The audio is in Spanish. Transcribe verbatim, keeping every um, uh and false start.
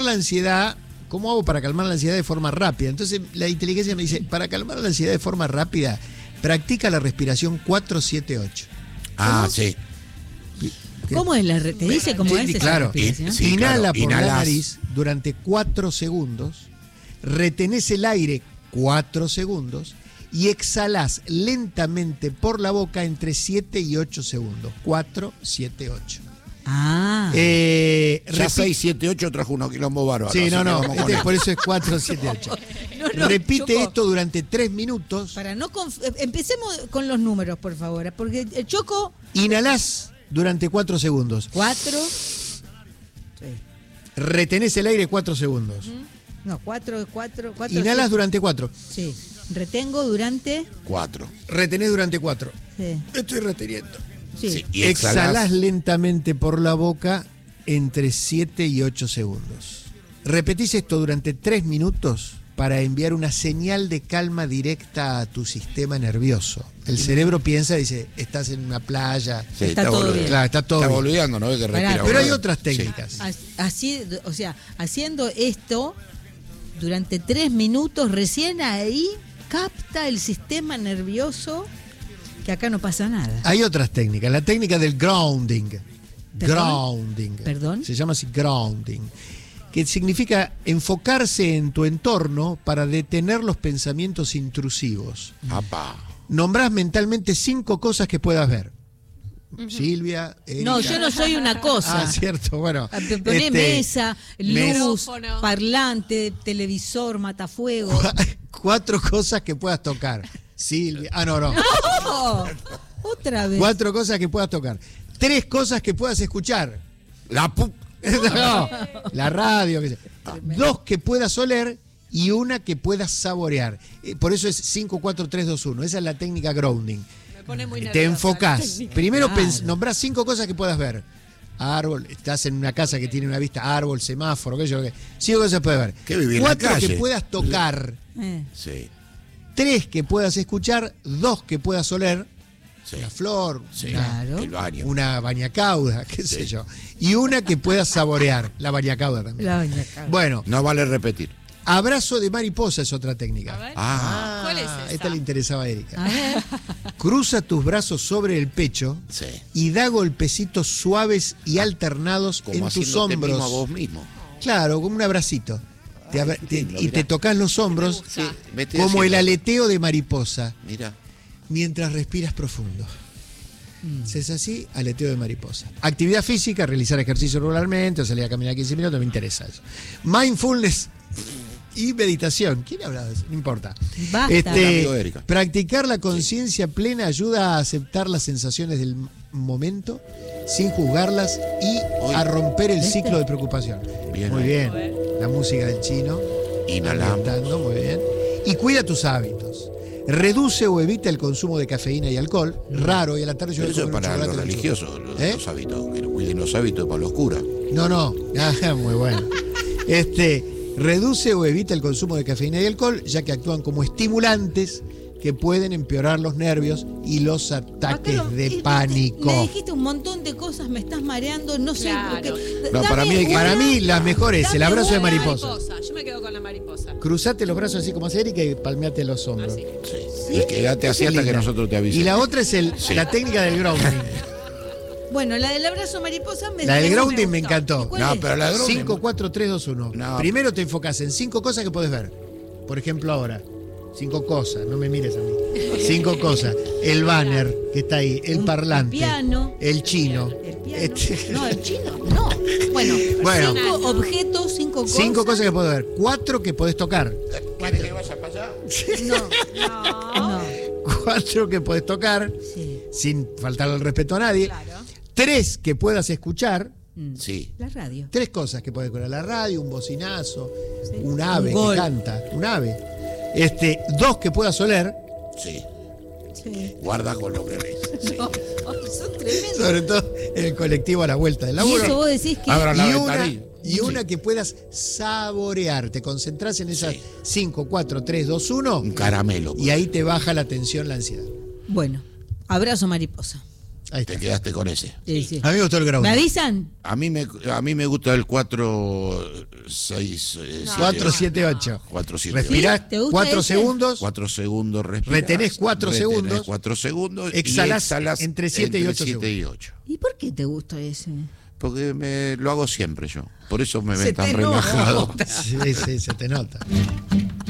la ansiedad, ¿cómo hago para calmar la ansiedad de forma rápida? Entonces la inteligencia me dice, para calmar la ansiedad de forma rápida, practica la respiración cuatro siete ocho. Ah, sí. ¿Cómo es la re- ¿Te dice cómo Sí, es esa claro. respiración? Sí, Inhala claro, por la inhalás. nariz durante cuatro segundos, retenés el aire cuatro segundos y exhalás lentamente por la boca entre siete y ocho segundos. cuatro, siete, ocho. Ah. Eh, Ya repi- seis, siete, ocho trajo unos quilombos bárbaros. Sí, así no, que no, vamos con este, eso. por eso es cuatro, siete, ocho. No, no, Repite Choco. esto durante tres minutos. Para no conf- eh, empecemos con los números, por favor, porque el Choco, Inhalás durante cuatro segundos. cuatro, Retenés el aire cuatro segundos. no, cuatro, cuatro, cuatro. Inhalas sí. durante cuatro. Sí. Retengo durante. Cuatro. Retenés durante cuatro. Sí. Estoy reteniendo. Sí. Sí, y Exhalás exhalás. lentamente por la boca entre siete y ocho segundos. Repetís esto durante tres minutos para enviar una señal de calma directa a tu sistema nervioso. El cerebro piensa, dice, estás en una playa. Sí, Está todo boludeando. bien. Claro, está todo Está bien. boludeando, ¿no? Ves que Pará, respira. Pero hay boludo. otras Sí. técnicas. As- Así, o sea, haciendo esto durante tres minutos, recién ahí capta el sistema nervioso que acá no pasa nada. Hay otras técnicas. La técnica del grounding. ¿Perdón? Grounding. ¿Perdón? Se llama así grounding. Que significa enfocarse en tu entorno para detener los pensamientos intrusivos. Apá. Nombrás mentalmente cinco cosas que puedas ver. Silvia, Erika. No, yo no soy una cosa. Ah, cierto, bueno. Ah, pe- Poné este, mesa, mes- luz, Micrófono. parlante, televisor, matafuego. Cuatro cosas que puedas tocar. Silvia. Ah, no, no. ¡Oh! Otra vez. Cuatro cosas que puedas tocar. Tres cosas que puedas escuchar. La pu... No, la radio. Que sea. Dos que puedas oler y una que puedas saborear. Eh, Por eso es cinco, cuatro, tres, dos, uno. Esa es la técnica grounding. Me pone muy nerviosa. Te enfocás. la Primero Claro. pens- nombrás cinco cosas que puedas ver. Árbol, estás en una casa que tiene una vista, árbol, semáforo, qué sé yo, qué. Cinco cosas que puedes ver. Que vivir en la Cuatro que calle. puedas tocar. Eh, Sí, Tres que puedas escuchar. Dos que puedas oler. sí. Una flor, Sí, una, Claro. el baño. una bañacauda, qué sé Sí. yo. Y una que puedas saborear. La bañacauda también. la bañaca. Bueno, No vale repetir. abrazo de mariposa es otra A técnica. ver. Ah, ¿Cuál es esa? Esta le interesaba a Erika. A ver. Cruza tus brazos sobre el pecho sí. y da golpecitos suaves y alternados Como en tus haciéndote hombros. mismo a vos mismo. Claro, como un abracito. Te abra- qué te- lindo, y mirá. te tocas los hombros Sí, me estoy como el haciendo. aleteo de mariposa Mira. mientras respiras profundo. Mm. Si es así, aleteo de mariposa. Actividad física, realizar ejercicio regularmente o salir a caminar quince minutos, me interesa eso. Mindfulness y meditación. ¿Quién habla de eso? No importa. Basta. Un amigo de Este, Erika. practicar la conciencia plena ayuda a aceptar las sensaciones del m- momento sin juzgarlas y Hoy- a romper el ciclo de preocupación. Bien Muy ahí. bien. La música del chino. Inhalamos. Ambientando, muy bien. Y cuida tus hábitos. Reduce o evita el consumo de cafeína y alcohol. Raro, y a la tarde yo Pero voy a eso es comer un para los chocolate con religiosos, los, ¿Eh? los hábitos. Que cuiden los hábitos para los curas. No, no. Ah, muy bueno. Este, reduce o evita el consumo de cafeína y alcohol, ya que actúan como estimulantes que pueden empeorar los nervios y los ataques Acá lo- de y- y- pánico. Me dijiste un montón de cosas, me estás mareando, no sé Claro. por qué. No, para mí hay que- Para mí, la mejor es el Dame abrazo de una mariposa. Yo me quedo con la mariposa. Cruzate los brazos así como hacer y que palmeate los hombros. Así. Sí. Y quédate así hasta que Linda. nosotros te Y avisemos. la otra es el, la técnica del grounding. Bueno, la del abrazo mariposa me La del me grounding me gustó. encantó. ¿Y cuál No, es? pero la de grounding- cinco, cuatro, tres, dos, uno. No. Primero te enfocas en cinco cosas que puedes ver. Por ejemplo, ahora. Cinco cosas, no me mires a mí. Cinco cosas. El banner que está ahí, el Un- parlante, el piano. el chino. El piano. Este- No, el chino, no. Bueno, Bueno. cinco objetos, cinco cosas. Cinco cosas que puedes ver. Cuatro que podés tocar. ¿Querés que vaya para allá? No, no. Cuatro que podés tocar, Sí, sin faltarle el respeto a nadie. Claro. Tres que puedas escuchar. mm, Sí. la radio. Tres cosas que puedes escuchar. La radio, un bocinazo, Sí. un ave Un gol. que canta. Un ave. Este, dos que puedas oler. Sí. Sí. Guarda con lo que ves. Sí. No, ay, son tremendos. Sobre todo en el colectivo a la vuelta del Y laburo. eso vos decís que... Abra la y una, ventanilla. y una que puedas saborear. Te concentrás en esas Sí. cinco, cuatro, tres, dos, uno Un caramelo. y ahí te baja la tensión, la ansiedad. Bueno, abrazo mariposa. Ahí Te está. quedaste con ese. Sí, sí. A mí me gustó el ground. ¿Me avisan? A mí me, a mí me gusta el cuatro seis cuatro siete ocho. cuatro siete Respirás ¿Sí? ¿Te gusta cuatro ese? segundos. cuatro segundos, respirás, Retenés cuatro retenés segundos. cuatro segundos. Exhalás y exhalás entre siete y ocho siete y ocho. ¿Y por qué te gusta ese? Porque me, lo hago siempre yo. Por eso me Se ven tan te nota. relajado. Sí, sí, se te nota.